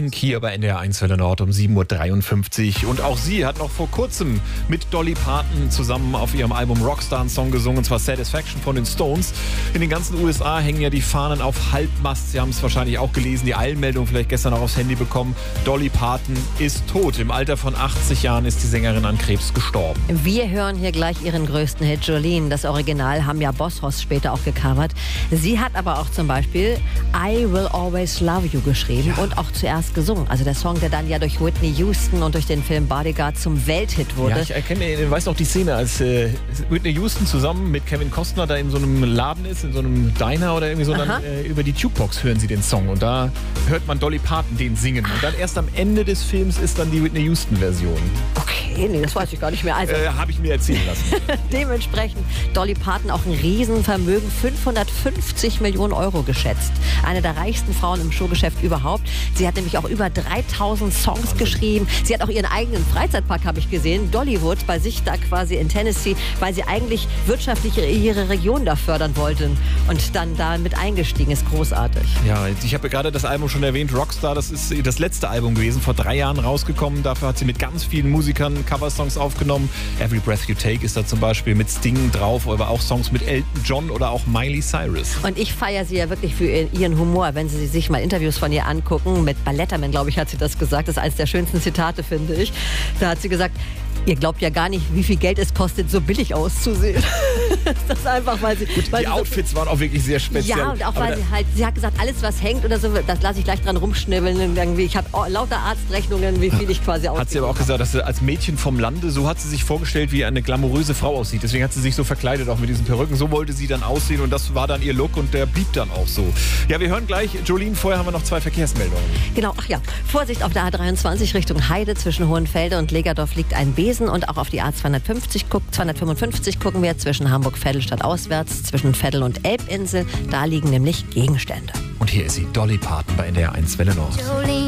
Pink hier bei NDR 1 Welle Nord um 7.53 Uhr. Und auch sie hat noch vor kurzem mit Dolly Parton zusammen auf ihrem Album Rockstar einen Song gesungen, und zwar Satisfaction von den Stones. In den ganzen USA hängen ja die Fahnen auf Halbmast. Sie haben es wahrscheinlich auch gelesen, die Eilmeldung vielleicht gestern auch aufs Handy bekommen. Dolly Parton ist tot. Im Alter von 80 Jahren ist die Sängerin an Krebs gestorben. Wir hören hier gleich ihren größten Hit, Jolene. Das Original haben ja Boss Hoss später auch gecovert. Sie hat aber auch zum Beispiel I Will Always Love You geschrieben und auch zuerst gesungen. Also der Song, der dann ja durch Whitney Houston und durch den Film Bodyguard zum Welthit wurde. Ja, ich weiß noch die Szene, als Whitney Houston zusammen mit Kevin Costner da in so einem Laden ist, in so einem Diner oder irgendwie so, dann über die Jukebox hören sie den Song und da hört man Dolly Parton den singen. Und dann erst am Ende des Films ist dann die Whitney Houston-Version. Okay, nee, das weiß ich gar nicht mehr. Also habe ich mir erzählen lassen. Dementsprechend Dolly Parton auch ein Riesenvermögen, 550 Millionen Euro geschätzt. Eine der reichsten Frauen im Showgeschäft überhaupt. Sie hat nämlich auch über 3000 Songs geschrieben. Sie hat auch ihren eigenen Freizeitpark, habe ich gesehen, Dollywood, bei sich da quasi in Tennessee, weil sie eigentlich wirtschaftlich ihre Region da fördern wollten und dann da mit eingestiegen ist. Großartig. Ja, ich habe gerade das Album schon erwähnt, Rockstar, das ist das letzte Album gewesen, vor 3 Jahren rausgekommen. Dafür hat sie mit ganz vielen Musikern Coversongs aufgenommen. Every Breath You Take ist da zum Beispiel mit Sting drauf, aber auch Songs mit Elton John oder auch Miley Cyrus. Und ich feiere sie ja wirklich für ihren Humor, wenn Sie sich mal Interviews von ihr angucken. Mit Balletterman, glaube ich, hat sie das gesagt. Das ist eines der schönsten Zitate, finde ich. Da hat sie gesagt, ihr glaubt ja gar nicht, wie viel Geld es kostet, so billig auszusehen. Das ist einfach, weil sie... Gut, die Outfits waren auch wirklich sehr speziell. Ja, und auch weil sie hat gesagt, alles was hängt oder so, das lasse ich gleich dran rumschnibbeln. Irgendwie. Ich habe lauter Arztrechnungen, wie viel ich quasi ausgebe. Hat sie aber auch gesagt, dass sie als Mädchen vom Lande, so hat sie sich vorgestellt, wie eine glamouröse Frau aussieht. Deswegen hat sie sich so verkleidet, auch mit diesen Perücken. So wollte sie dann aussehen und das war dann ihr Look und der blieb dann auch so. Ja, wir hören gleich Jolene, vorher haben wir noch 2 Verkehrsmeldungen. Genau, ach ja, Vorsicht auf der A23 Richtung Heide, zwischen Hohenfelde und Legerdorf liegt ein Besen und auch auf die A255 255 gucken wir zwischen Hamburg-Vettelstadt auswärts, zwischen Veddel und Elbinsel, da liegen nämlich Gegenstände. Und hier ist sie, Dolly Parton bei NDR 1 Welle Nord.